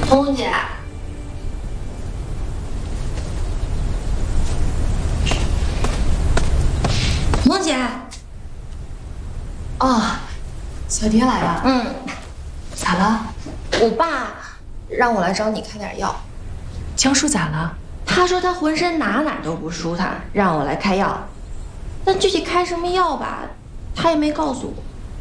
彤姐，彤姐， 哦，小蝶来了。咋了？ 我爸让我来找你开点药。 江叔咋了？ 他说他浑身哪都不舒坦，让我来开药。但具体开什么药吧，他也没告诉我。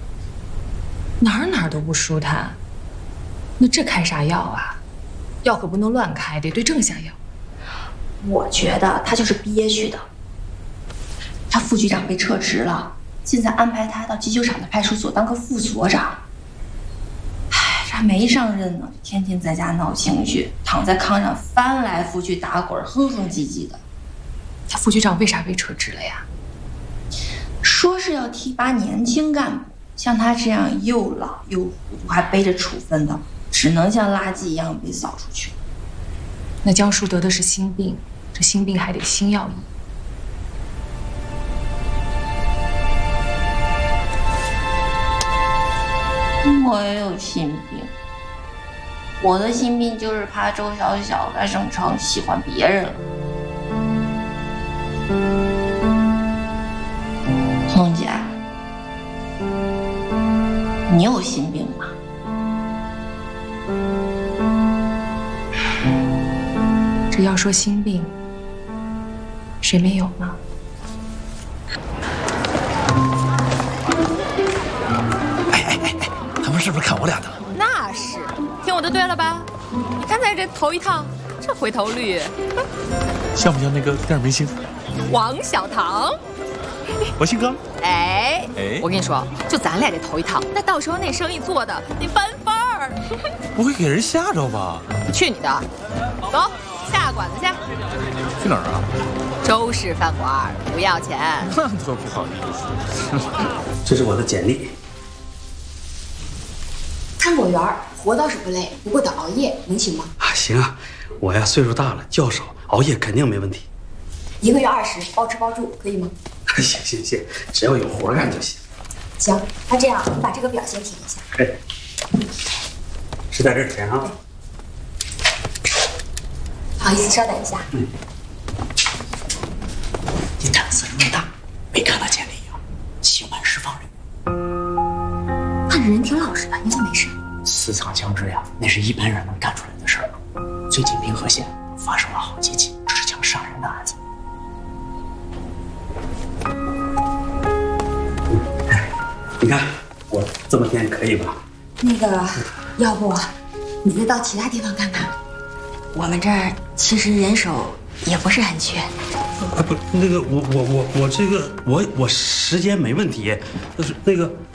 哪都不舒坦，那这开啥药啊？药可不能乱开，得对症下药。 我觉得他就是憋屈的。他副局长被撤职了，现在安排他到急救厂的派出所当个副所长。唉，这还没上任呢，天天在家闹情绪，躺在炕上翻来覆去打滚，哼哼唧唧的。 他副局长为啥被撤职了呀？ 说是要提拔年轻干部，像他这样又老又糊涂还背着处分的，只能像垃圾一样被扫出去。 那江叔得的是心病，这心病还得心药医。 我也有心病，我的心病就是怕周小小在省城喜欢别人了。彤姐，你有心病吗？ 这要说心病，谁没有呢？ 他们是不是看我俩的了？ 那是，听我的对了吧？你看咱这头一趟，这回头率， 像不像那个电影明星王小棠？ 我姓高。 哎， 哎我跟你说，就咱俩这头一趟，那到时候那生意做的得翻番儿。 不会给人吓着吧？ 去你的！走，下馆子去。 去哪儿啊？ 周氏饭馆，不要钱。 那多不好意思。 这是我的简历。 餐果园活倒是不累，不过得熬夜，能行吗？ 啊，行啊，我呀岁数大了，较少，熬夜肯定没问题。 1个月20，包吃包住，可以吗？ 行，只要有活干就行。 行，那这样你把这个表先填一下。 嘿，是在这儿填啊。 不好意思，稍等一下。 你胆子这么大，没看到简历啊？刑满释放人， 看着人挺老实的，应该没事。 私藏枪支呀，那是一般人能干出来的事儿。最近滨河县发生了好几起持枪杀人的案子。 你看我这么填可以吧？ 那个，要不你再到其他地方看看？我们这儿其实人手也不是很缺。 啊不，那个我这个我时间没问题，就是那个